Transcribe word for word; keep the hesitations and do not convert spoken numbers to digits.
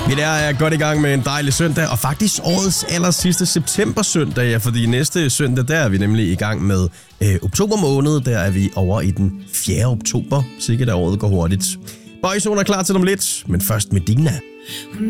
Vi der er godt i gang med en dejlig søndag, og faktisk årets aller sidste september-søndag, ja, fordi næste søndag, der er vi nemlig i gang med øh, oktober måned. Der er vi over i den fjerde oktober, sikkert at året går hurtigt. Boyzone er klar til om lidt, men først Medina.